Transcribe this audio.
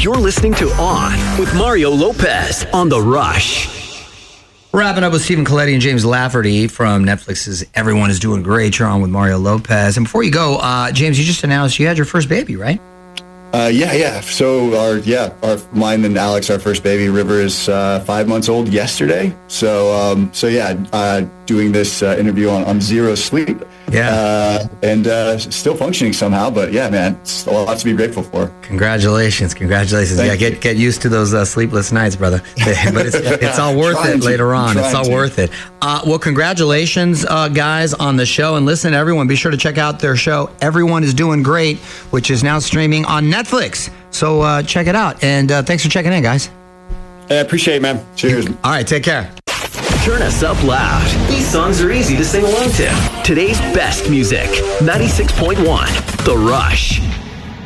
You're listening to On with Mario Lopez on The Rush. Wrapping up with Stephen Colletti and James Lafferty from Netflix's Everyone is Doing Great. You're on with Mario Lopez. And before you go, James, you just announced you had your first baby, right? Yeah. So mine and Alex, our first baby, River, is 5 months old yesterday. So doing this interview on zero sleep. Yeah. And still functioning somehow, but yeah, man, it's a lot to be grateful for. Congratulations. Thank you. Get used to those sleepless nights, brother. But it's all worth it later on. It's all worth it. Well, congratulations, guys, on the show. And listen, everyone, be sure to check out their show, Everyone is Doing Great, which is now streaming on Netflix. So check it out. And thanks for checking in, guys. I appreciate it, man. Cheers. All right, take care. Turn us up loud. These songs are easy to sing along to. Today's best music, 96.1 The Rush.